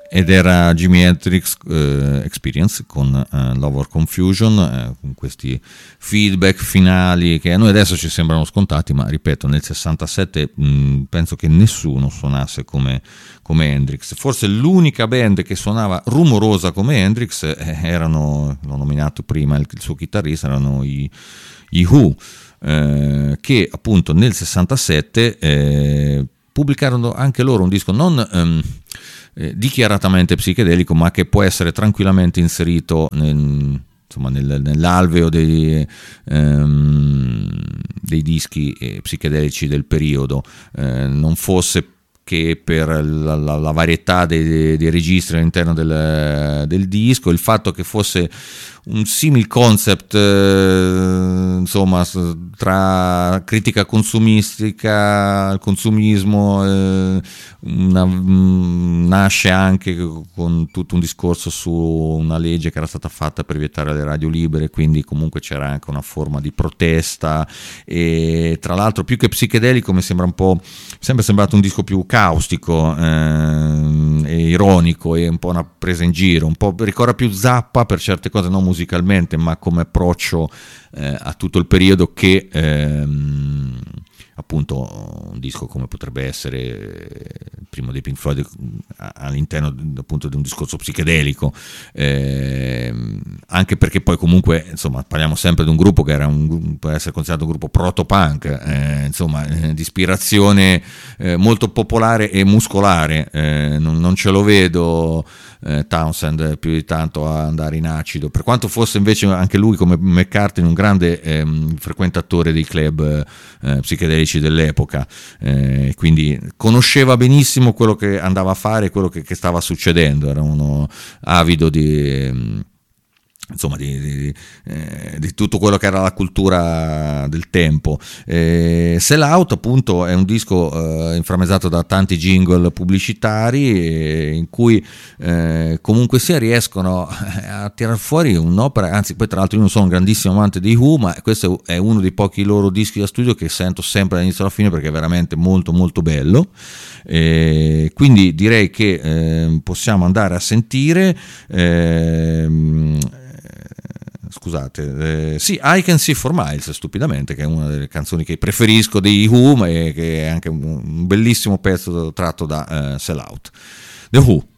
ed era Jimi Hendrix Experience con Love or Confusion, con questi feedback finali che a noi adesso ci sembrano scontati, ma ripeto, nel 67 penso che nessuno suonasse come Hendrix. Forse l'unica band che suonava rumorosa come Hendrix erano, l'ho nominato prima, il suo chitarrista, erano i Who, che appunto nel 67 pubblicarono anche loro un disco non dichiaratamente psichedelico, ma che può essere tranquillamente inserito nell'alveo dei dischi psichedelici del periodo, non fosse che per la varietà dei registri all'interno del disco, il fatto che fosse un simil concept insomma tra critica consumistica, il consumismo, nasce anche con tutto un discorso su una legge che era stata fatta per vietare le radio libere, quindi comunque c'era anche una forma di protesta, e tra l'altro più che psichedelico mi sembra sempre sembrato un disco più caustico e ironico, e un po' una presa in giro, un po' ricorda più Zappa per certe cose, non musicalmente ma come approccio a tutto il periodo, che appunto un disco come potrebbe essere il primo dei Pink Floyd all'interno appunto di un discorso psichedelico, anche perché poi comunque insomma parliamo sempre di un gruppo che può essere considerato un gruppo proto-punk, di ispirazione molto popolare e muscolare, non ce lo vedo Townshend più di tanto a andare in acido, per quanto fosse invece anche lui come McCartney un grande frequentatore dei club psichedelici dell'epoca, quindi conosceva benissimo quello che andava a fare, quello che stava succedendo, era uno avido di tutto quello che era la cultura del tempo. Sell Out appunto è un disco inframmesato da tanti jingle pubblicitari, in cui comunque sia riescono a tirar fuori un'opera, anzi poi tra l'altro io non sono un grandissimo amante dei Who, ma questo è uno dei pochi loro dischi da studio che sento sempre dall'inizio alla fine perché è veramente molto molto bello, quindi direi che possiamo andare a sentire sì, I Can See For Miles, stupidamente, che è una delle canzoni che preferisco dei Who, ma che è anche un bellissimo pezzo tratto da Sell Out. The Who.